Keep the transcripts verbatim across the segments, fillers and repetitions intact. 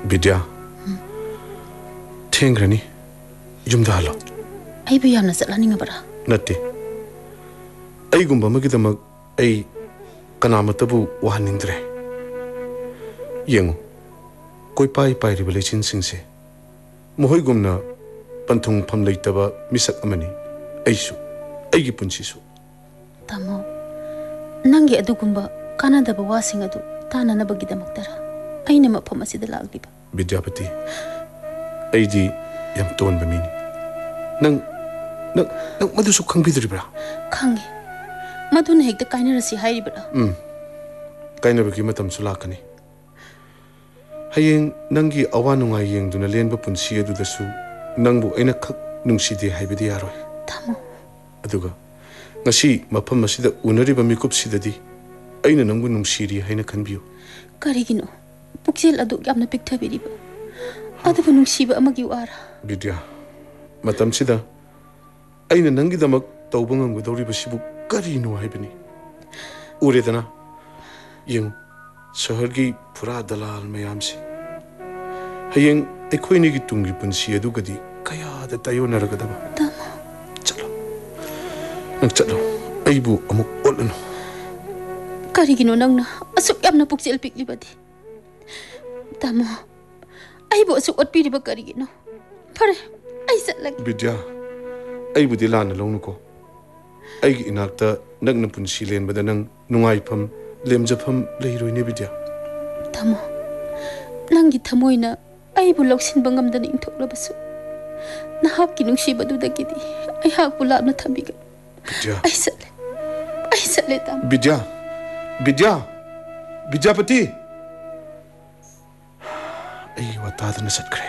Bidya. Tengrani. Yumda halo. Ay biyam na sala ninga bara. Natti. Ay gumba magidamag ay kanamatabu wahanindre. Yengo. Koi pai pai ribalachin singse. Mohoy gumna pantung pamlaitaba misak amani. Aisu. Aigi punchisu. Tamo. Nangi adugumba kanadaba wasing adu tana na bagidamakdara. Ay na mapam asida lagdiba. Vidyapati. Aidi yam ton bamini. Nang nang nang madusu khangbidribra. Khangi. Maduna hekta kaina rasi hairibra. Um. Kaina bagi matam sulakani. Hayeng nangi awanunga yeng duna lenba punsi adu dasu nangbu aina khak nungside haibidi yaroi. Tamo. Aduga ngasi mapam asida unariba mikup sidadi aina nangbu nungsiri haina khanbiyo. Karigino. Puksel adu yamna pikthabiriba. Adu nungsiba amagi wara. Bidya. Matam sida aina nangi damak tawbangam gudawriba sibu karino haibini. Uredana yeng Sahargi pura dalal mayamsi. Hayeng ekhoini gi tungi punsi adu gadi kaya da tayo naragadaba. Tamo. Chalo. Nang chalo. Aibu amuk olano. Karigino nangna asuk yamna puksel piklibadi. Tamo. Aibu asuk otpiriba karigino. Pare ai satlagi. Bidya. Aibu dilana longnuko. Aigi inakta nagna punsi lenbada nang nungaipam lemjapam leiroine Bidya. Tamo. Nangi tamoina aibu loksin bangamdana inthoklabasu. Nahakki nungsibadudagidi ai hakbu lapna thambiga. Bidya. Ai satle. Ai satle tamo. Bidya. Bidya. Vidyapati. Ai watadana satkre.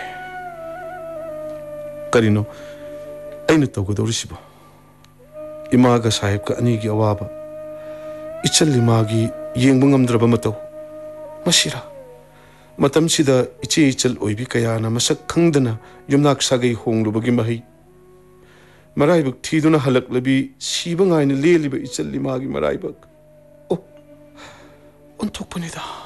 Karino aina tawgadawrisiba. Imaga sahib ka anigi awaba. Ichal limagi yengba ngamdraba mataw. Masira. Matam sida ichi ichal oibi kayana masak khangdana yumnak sagai honglubagi mahi. Maraibak thiduna halak labi siba ngaina leliba ichal limagi maraibak. Oh. Ontok punida.